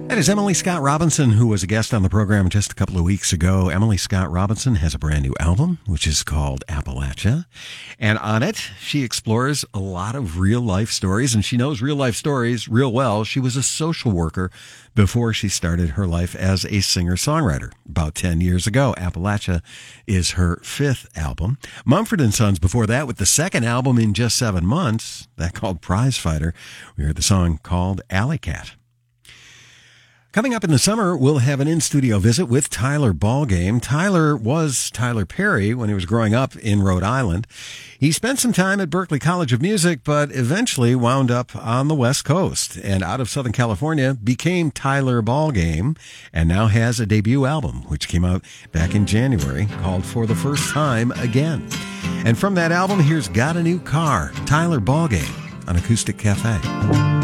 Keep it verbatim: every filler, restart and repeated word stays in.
That is Emily Scott Robinson, who was a guest on the program just a couple of weeks ago. Emily Scott Robinson has a brand new album, which is called Appalachia. And on it, she explores a lot of real life stories, and she knows real life stories real well. She was a social worker before she started her life as a singer-songwriter about ten years ago. Appalachia is her fifth album. Mumford and Sons before that with the second album in just seven months, that called Prize Fighter. We heard the song called Alley Cat. Coming up in the summer, we'll have an in-studio visit with Tyler Ballgame. Tyler was Tyler Perry when he was growing up in Rhode Island. He spent some time at Berklee College of Music, but eventually wound up on the West Coast and out of Southern California, became Tyler Ballgame, and now has a debut album, which came out back in January, called For the First Time Again. And from that album, here's Got a New Car, Tyler Ballgame on Acoustic Cafe.